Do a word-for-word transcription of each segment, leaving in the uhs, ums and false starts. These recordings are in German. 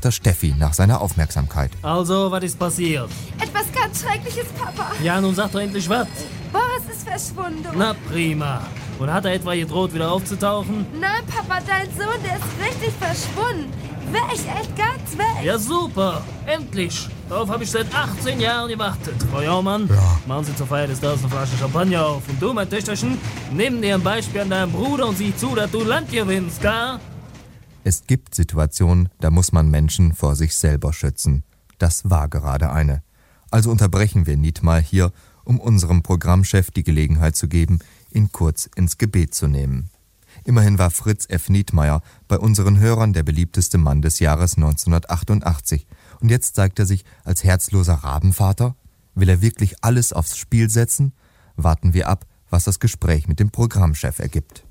Tochter Steffi nach seiner Aufmerksamkeit. Also, was ist passiert? Etwas ganz Schreckliches, Papa. Ja, nun sag doch endlich was. Boris ist verschwunden. Na prima. Und hat er etwa gedroht, wieder aufzutauchen? Nein, Papa, dein Sohn, der ist richtig verschwunden. Weg, echt ganz weg. Ja, super. Endlich. Darauf habe ich seit achtzehn Jahren gewartet. Frau Jaumann, Ja. machen Sie zur Feier des Tages eine Flasche Champagner auf. Und du, mein Töchterchen, nimm dir ein Beispiel an deinem Bruder und sieh zu, dass du Land gewinnst, gell? Es gibt Situationen, da muss man Menschen vor sich selber schützen. Das war gerade eine. Also unterbrechen wir Nietmar hier, um unserem Programmchef die Gelegenheit zu geben, ihn kurz ins Gebet zu nehmen. Immerhin war Fritz F. Nietmeyer bei unseren Hörern der beliebteste Mann des Jahres neunzehnhundertachtundachtzig. Und jetzt zeigt er sich als herzloser Rabenvater? Will er wirklich alles aufs Spiel setzen? Warten wir ab, was das Gespräch mit dem Programmchef ergibt.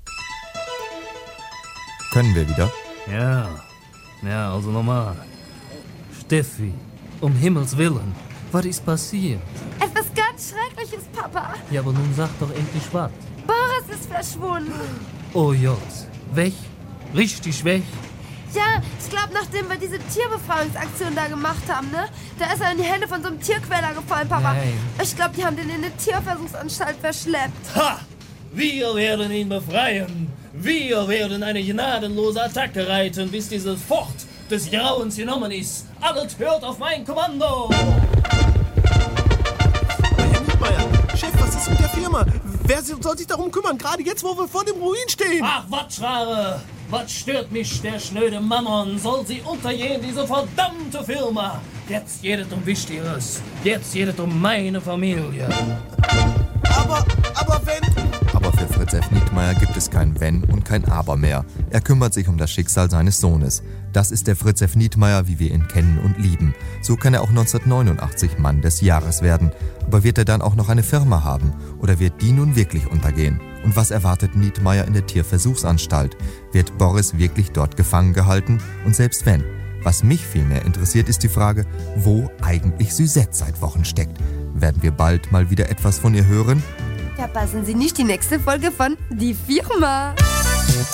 Können wir wieder? Ja, ja, also nochmal. Steffi, um Himmels Willen, was ist passiert? Etwas ganz Schreckliches, Papa. Ja, aber nun sag doch endlich was. Boris ist verschwunden. Oh Jott, weg? Richtig weg? Ja, ich glaube, nachdem wir diese Tierbefreiungsaktion da gemacht haben, ne? Da ist er in die Hände von so einem Tierquäler gefallen, Papa. Nein. Ich glaube, die haben den in eine Tierversuchsanstalt verschleppt. Ha! Wir werden ihn befreien. Wir werden eine gnadenlose Attacke reiten, bis dieses Fort des Grauens genommen ist. Alles hört auf mein Kommando! Herr Nietmeyer, Chef, was ist mit der Firma? Wer soll sich darum kümmern, gerade jetzt, wo wir vor dem Ruin stehen? Ach, was, Schrare! Was stört mich, der schnöde Mammon? Soll sie untergehen, diese verdammte Firma? Jetzt geht es um Wichtigeres. Jetzt geht es um meine Familie. Aber, aber wenn... Aber für Fritz F. Nietmeyer gibt es kein Wenn und kein Aber mehr. Er kümmert sich um das Schicksal seines Sohnes. Das ist der Fritz F. Nietmeyer, wie wir ihn kennen und lieben. So kann er auch neunzehnhundertneunundachtzig Mann des Jahres werden. Aber wird er dann auch noch eine Firma haben? Oder wird die nun wirklich untergehen? Und was erwartet Nietmeyer in der Tierversuchsanstalt? Wird Boris wirklich dort gefangen gehalten? Und selbst wenn? Was mich vielmehr interessiert, ist die Frage, wo eigentlich Suzette seit Wochen steckt. Werden wir bald mal wieder etwas von ihr hören? Verpassen Sie nicht die nächste Folge von Die Firma.